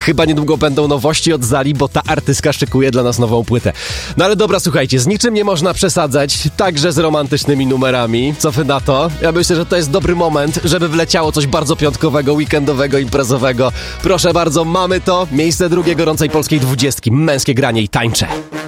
chyba niedługo będą nowości od Zali, bo ta artystka szykuje dla nas nową płytę. No ale dobra, słuchajcie, z niczym nie można przesadzać, także z romantycznymi numerami. Co wy na to? Ja myślę, że to jest dobry moment, żeby wleciało coś bardzo piątkowego, weekendowego, imprezowego. Proszę bardzo, mamy to. Miejsce drugie gorącej polskiej 20. Męskie granie i tańcze.